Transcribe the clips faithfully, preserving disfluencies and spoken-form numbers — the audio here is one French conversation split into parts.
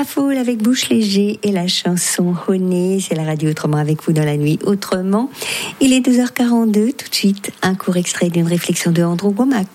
Fool avec Bouche Léger et la chanson Honey. C'est la radio Autrement avec vous dans la nuit autrement. Il est deux heures quarante-deux. Tout de suite, un court extrait d'une réflexion de Andrew Womack.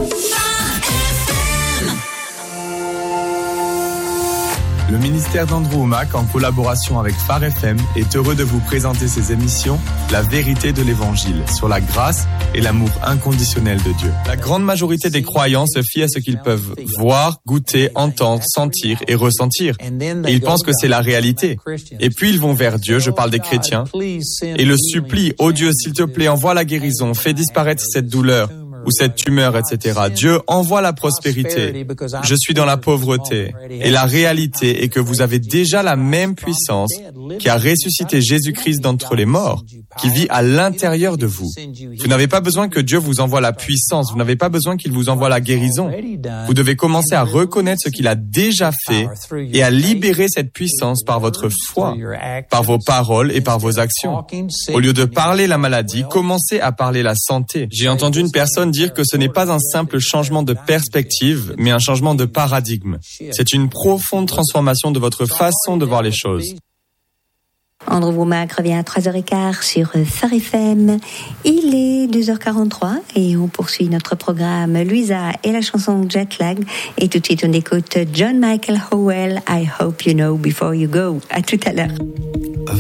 Le ministère d'Andrew Womack, en collaboration avec Phare F M, est heureux de vous présenter ses émissions La vérité de l'Évangile, sur la grâce et l'amour inconditionnel de Dieu. La grande majorité des croyants se fient à ce qu'ils peuvent voir, goûter, entendre, sentir et ressentir. Et ils pensent que c'est la réalité. Et puis ils vont vers Dieu, je parle des chrétiens, et le supplient. « Oh Dieu, s'il te plaît, envoie la guérison, fais disparaître cette douleur. » ou cette tumeur, et cetera. Dieu envoie la prospérité. Je suis dans la pauvreté. Et la réalité est que vous avez déjà la même puissance qui a ressuscité Jésus-Christ d'entre les morts, qui vit à l'intérieur de vous. Vous n'avez pas besoin que Dieu vous envoie la puissance. Vous n'avez pas besoin qu'il vous envoie la guérison. Vous devez commencer à reconnaître ce qu'il a déjà fait et à libérer cette puissance par votre foi, par vos paroles et par vos actions. Au lieu de parler la maladie, commencez à parler la santé. J'ai entendu une personne dire que ce n'est pas un simple changement de perspective, mais un changement de paradigme. C'est une profonde transformation de votre façon de voir les choses. Andrew Womack revient à trois heures quinze sur Phare F M. Il est deux heures quarante-trois et on poursuit notre programme Louisa et la chanson Jetlag. Et tout de suite, on écoute John Michael Howell, I Hope You Know Before You Go. À tout à l'heure.